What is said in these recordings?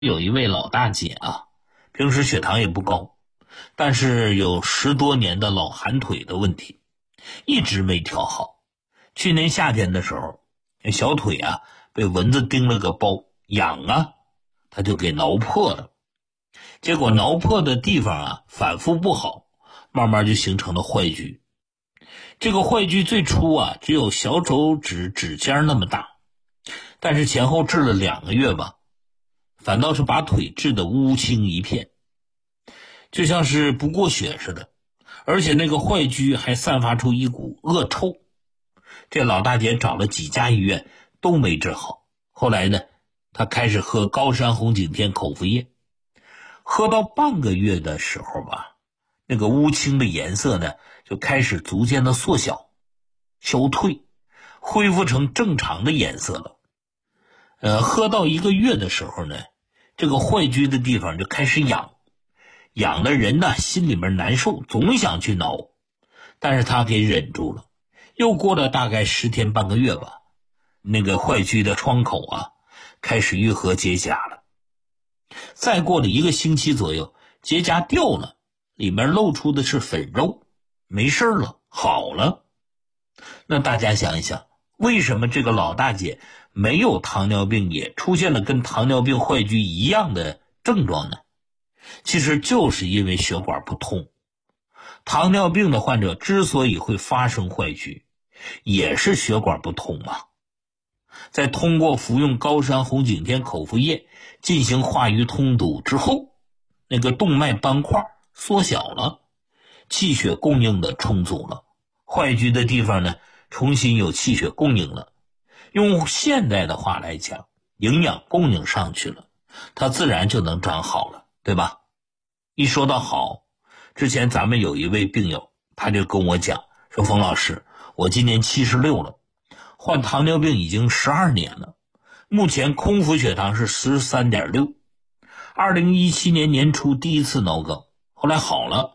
有一位老大姐啊，平时血糖也不高，但是有10多年的老寒腿的问题，一直没调好。去年夏天的时候，小腿啊被蚊子叮了个包，痒啊，他就给挠破了。结果挠破的地方啊反复不好，慢慢就形成了坏疽。这个坏疽最初啊只有小手指指尖那么大，但是前后治了2个月吧，反倒是把腿治得乌青一片，就像是不过血似的，而且那个坏疽还散发出一股恶臭。这老大姐找了几家医院都没治好，后来呢，她开始喝高山红景天口服液，喝到半个月的时候吧，那个乌青的颜色呢就开始逐渐的缩小、消退，恢复成正常的颜色了。喝到1个月的时候呢，这个坏疽的地方就开始痒，痒的人呢心里面难受，总想去挠，但是他给忍住了。又过了大概10天半个月吧，那个坏疽的创口啊开始愈合结痂了。再过了1个星期左右，结痂掉了，里面露出的是粉肉，没事了，好了。那大家想一想，为什么这个老大姐没有糖尿病也出现了跟糖尿病坏疽一样的症状呢？其实就是因为血管不通。糖尿病的患者之所以会发生坏疽，也是血管不通嘛。在通过服用高山红景天口服液进行化瘀通堵之后，那个动脉斑块缩小了，气血供应的充足了，坏疽的地方呢重新有气血供应了。用现代的话来讲，营养供应上去了，它自然就能长好了，对吧？一说到好，之前咱们有一位病友，他就跟我讲说，冯老师，我今年76了，患糖尿病已经12年了，目前空腹血糖是13.6， 2017年年初第一次脑梗，后来好了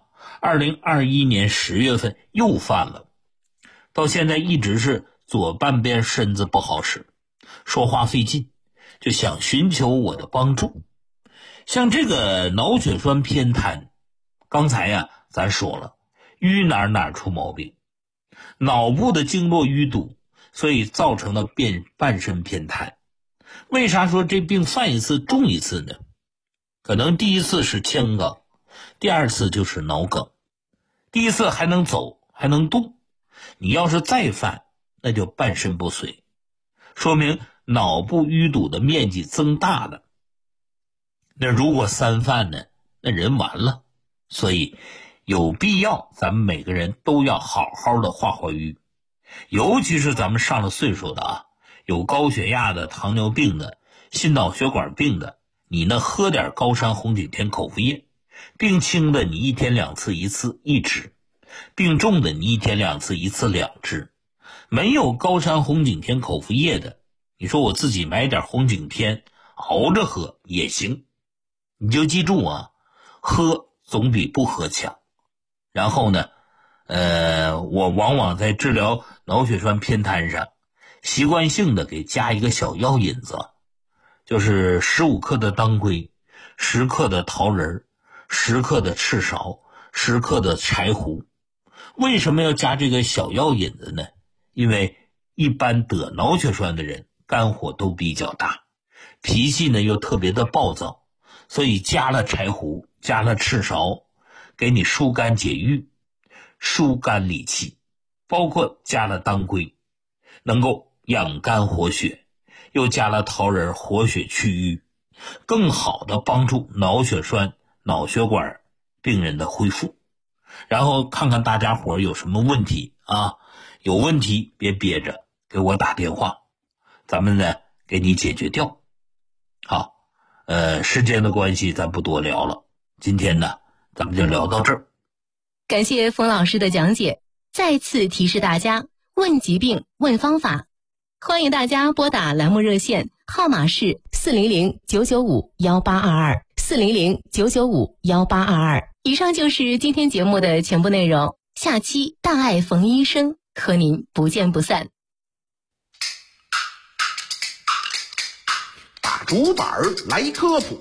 ，2021年10月份又犯了，到现在一直是左半边身子不好使，说话费劲，就想寻求我的帮助。像这个脑血栓偏瘫，刚才呀咱说了，淤哪出毛病，脑部的经络淤堵，所以造成了半身偏瘫。为啥说这病犯一次重一次呢？可能第一次是腔梗，第二次就是脑梗。第一次还能走还能动，你要是再犯，那就半身不遂，说明脑部淤堵的面积增大了。那如果3犯呢，那人完了。所以有必要咱们每个人都要好好的化瘀，尤其是咱们上了岁数的啊，有高血压的、糖尿病的、心脑血管病的，你呢喝点高山红景天口服液，病轻的你1天2次1次1支，病重的你1天2次1次2支。没有高山红景天口服液的，你说我自己买点红景天熬着喝也行。你就记住啊，喝总比不喝强。然后呢我往往在治疗脑血栓偏瘫上习惯性的给加一个小药引子，就是15克的当归，10克的桃仁，10克的赤芍，10克的柴胡。为什么要加这个小药引子呢？因为一般得脑血栓的人肝火都比较大，脾气呢又特别的暴躁，所以加了柴胡，加了赤芍，给你疏肝解郁，疏肝理气，包括加了当归，能够养肝活血，又加了桃仁活血去瘀，更好的帮助脑血栓、脑血管病人的恢复。然后看看大家伙有什么问题啊，有问题别憋着，给我打电话，咱们呢给你解决掉。好，时间的关系咱不多聊了，今天呢咱们就聊到这儿。 感谢冯老师的讲解。再次提示大家，问疾病问方法，欢迎大家拨打栏目热线，号码是400-995-1822，400-995-1822。以上就是今天节目的全部内容，下期大爱冯医生和您不见不散。 打竹板来科普。